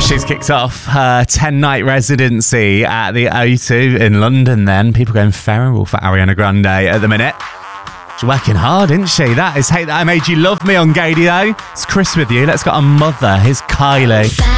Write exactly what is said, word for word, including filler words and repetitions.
She's kicked off her ten-night residency at the O two in London then. People going feral for Ariana Grande at the minute. She's working hard, isn't she? That is Hate That I Made You Love Me on Gadio. It's Chris with you. Let's go on Mother. Here's Kylie.